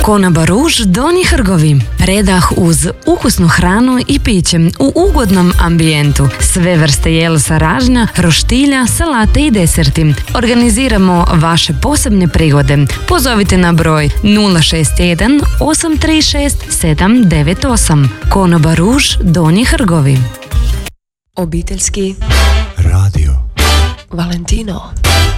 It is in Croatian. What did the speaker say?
Konoba Ruž Donji Hrgovi. Predah uz ukusnu hranu i piće u ugodnom ambijentu. Sve vrste jelsa ražnja, roštilja, salate i deserti. Organiziramo vaše posebne prigode. Pozovite na broj 061 836 798. Konoba Ruž Donji Hrgovi. Obiteljski radio Valentino.